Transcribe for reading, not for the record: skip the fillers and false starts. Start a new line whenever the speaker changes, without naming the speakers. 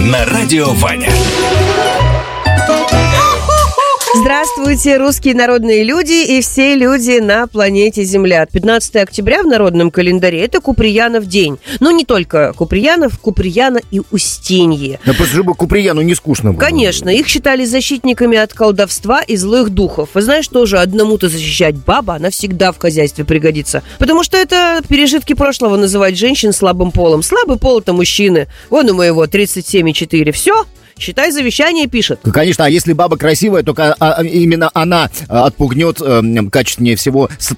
на радио Ваня.
Здравствуйте, русские народные люди и все люди на планете Земля. 15 октября в народном календаре – это Куприянов день. Но не только Куприянов, Куприяна и Устиньи.
Да просто чтобы Куприяну не скучно было.
Конечно, их считали защитниками от колдовства и злых духов. И знаешь, тоже одному-то защищать баба, она всегда в хозяйстве пригодится. Потому что это пережитки прошлого называть женщин слабым полом. Слабый пол – это мужчины. Вон у моего 37,4. Все. Считай, завещание пишет.
Конечно, а если баба красивая, только именно она отпугнет качественнее всего